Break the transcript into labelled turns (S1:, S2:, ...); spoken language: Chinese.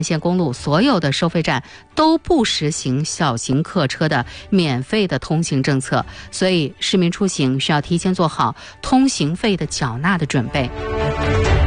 S1: 线公路所有的收费站都不实行小型客车的免费的通行政策，所以市民出行需要提前做好通行费的缴纳的准备。